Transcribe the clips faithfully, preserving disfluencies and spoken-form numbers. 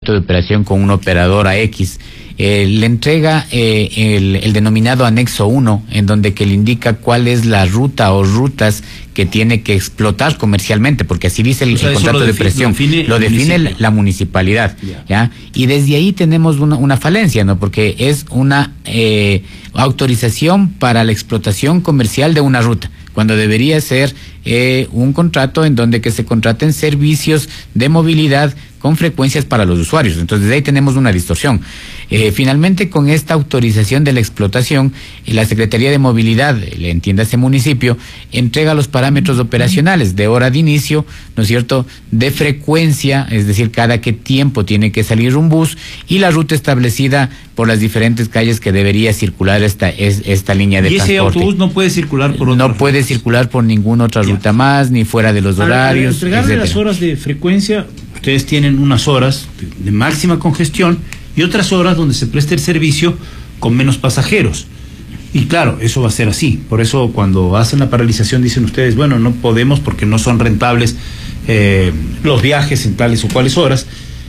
contrato de operación con una operadora X, eh, le entrega eh, el, el denominado anexo uno, en donde que le indica cuál es la ruta o rutas que tiene que explotar comercialmente, porque así dice el, o sea, el contrato de operación, lo define, lo define la, la municipalidad, yeah. ¿ya? Y desde ahí tenemos una, una falencia, ¿no? Porque es una eh, autorización para la explotación comercial de una ruta, cuando debería ser eh, un contrato en donde que se contraten servicios de movilidad con frecuencias para los usuarios. Entonces, de ahí tenemos una distorsión. Eh, finalmente, con esta autorización de la explotación, la Secretaría de Movilidad, le entienda ese municipio, entrega los parámetros operacionales de hora de inicio, ¿no es cierto?, de frecuencia, es decir, cada qué tiempo tiene que salir un bus, y la ruta establecida por las diferentes calles que debería circular esta, es, esta línea de transporte. ¿Y ese autobús no puede circular por otra No puede circular por ninguna otra ya. ruta más, ni fuera de los horarios, etcétera? Al entregarle las horas de frecuencia, ustedes tienen unas horas de, de máxima congestión y otras horas donde se presta el servicio con menos pasajeros. Y claro, eso va a ser así. Por eso cuando hacen la paralización dicen ustedes, bueno, no podemos porque no son rentables eh, los viajes en tales o cuales horas.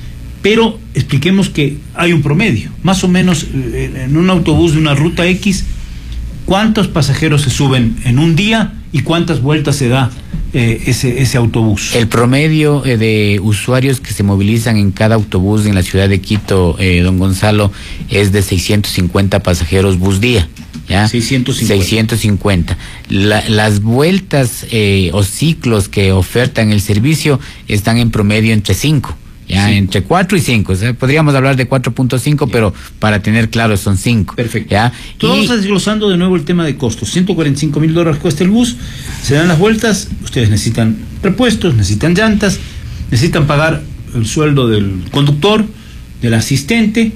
Pero expliquemos que hay un promedio. Más o menos eh, en un autobús de una ruta X, ¿cuántos pasajeros se suben en un día y cuántas vueltas se da eh, ese, ese autobús? El promedio eh, de usuarios que se movilizan en cada autobús en la ciudad de Quito, eh, don Gonzalo, es de seiscientos cincuenta pasajeros bus día. ¿Ya? seiscientos cincuenta. seiscientos cincuenta. La, las vueltas eh, o ciclos que ofertan el servicio están en promedio entre cinco. Ya, sí. Entre cuatro y cinco, o sea, podríamos hablar de cuatro punto cinco, pero para tener claro son cinco. Perfecto. ¿Ya? Y vamos a desglosando de nuevo el tema de costos. ciento cuarenta y cinco mil dólares cuesta el bus, se dan las vueltas, ustedes necesitan repuestos, necesitan llantas, necesitan pagar el sueldo del conductor, del asistente.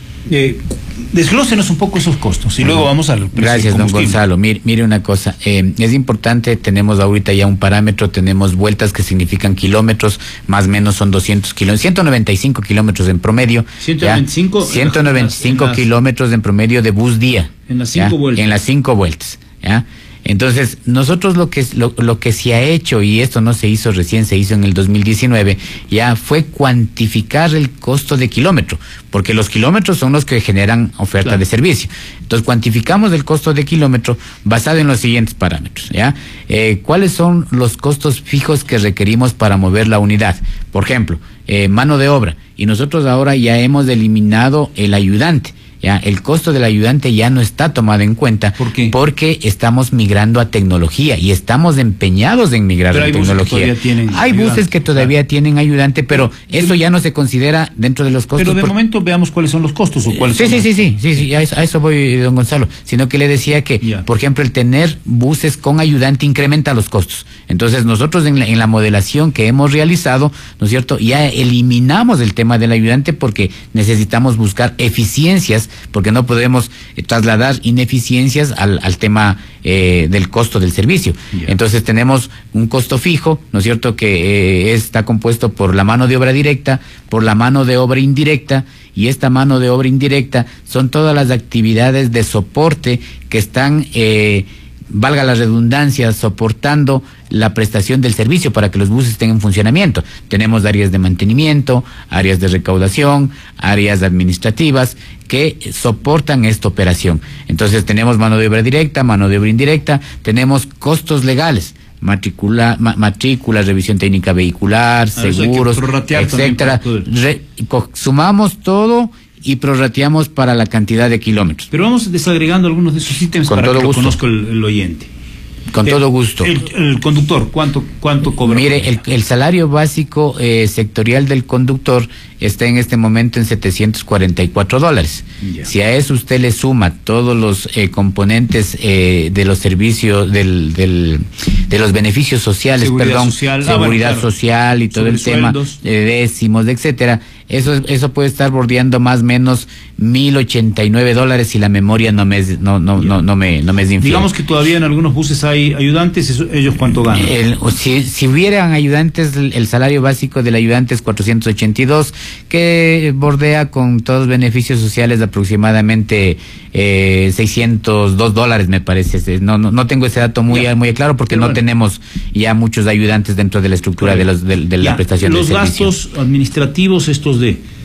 Eh, desglósenos un poco esos costos y luego vamos al precio. Gracias, don Gonzalo. Mire, mire una cosa, eh, es importante, tenemos ahorita ya un parámetro, tenemos vueltas que significan kilómetros, más o menos son doscientos kilómetros, ciento noventa y cinco kilómetros en promedio. ciento noventa y cinco, ciento noventa y cinco en las, kilómetros en promedio de bus día. En las cinco ¿ya? vueltas. En las cinco vueltas, ¿ya? Entonces, nosotros lo que lo, lo que se ha hecho, y esto no se hizo recién, se hizo en el dos mil diecinueve, ya fue cuantificar el costo de kilómetro, porque los kilómetros son los que generan oferta claro. de servicio. Entonces, cuantificamos el costo de kilómetro basado en los siguientes parámetros, ¿ya? Eh, ¿Cuáles son los costos fijos que requerimos para mover la unidad? Por ejemplo, eh, mano de obra, y nosotros ahora ya hemos eliminado el ayudante. Ya, el costo del ayudante ya no está tomado en cuenta. ¿Por qué? Porque estamos migrando a tecnología y estamos empeñados en migrar pero a hay tecnología. Buses que hay buses ayudante, que todavía claro. tienen ayudante, pero eso ya no se considera dentro de los costos. Pero de por... momento veamos cuáles son los costos o cuáles sí, son sí, los... sí, sí, sí, sí, a eso, a eso voy, don Gonzalo. Sino que le decía que, yeah. por ejemplo, el tener buses con ayudante incrementa los costos. Entonces nosotros en la, en la modelación que hemos realizado, ¿no es cierto?, ya eliminamos el tema del ayudante porque necesitamos buscar eficiencias, porque no podemos Eh, trasladar ineficiencias al, al tema eh, del costo del servicio. Yeah. Entonces tenemos un costo fijo, ¿no es cierto?, que eh, está compuesto por la mano de obra directa, por la mano de obra indirecta, y esta mano de obra indirecta son todas las actividades de soporte que están eh, valga la redundancia, soportando la prestación del servicio para que los buses estén en funcionamiento. Tenemos áreas de mantenimiento, áreas de recaudación, áreas administrativas que soportan esta operación. Entonces tenemos mano de obra directa, mano de obra indirecta, tenemos costos legales, matrícula, ma, matrícula, revisión técnica vehicular, seguros, etcétera. Re, sumamos todo y prorrateamos para la cantidad de kilómetros. Pero vamos desagregando algunos de esos ítems para que lo conozca el, el oyente. Con eh, todo gusto. El, el conductor, ¿cuánto, cuánto cobra? Mire, el, el salario básico eh, sectorial del conductor está en este momento en setecientos cuarenta y cuatro dólares. Yeah. Si a eso usted le suma todos los eh, componentes eh, de los servicios, del, del, de los beneficios sociales, seguridad perdón, social, seguridad ah, bueno, claro. social y todo sobre el tema de décimos, etcétera, eso eso puede estar bordeando más o menos mil ochenta y nueve dólares si la memoria no me es, no no, yeah. no no me no me es infiel. Digamos que todavía en algunos buses hay ayudantes, eso, ellos cuánto ganan. El, si si hubieran ayudantes, el, el salario básico del ayudante es cuatrocientos ochenta y dos, que bordea con todos los beneficios sociales aproximadamente eh, seiscientos dos dólares, me parece. No no no tengo ese dato muy yeah. muy claro porque Pero no bueno. tenemos ya muchos ayudantes dentro de la estructura yeah. de los de, de la prestación los del servicio. Los gastos administrativos estos de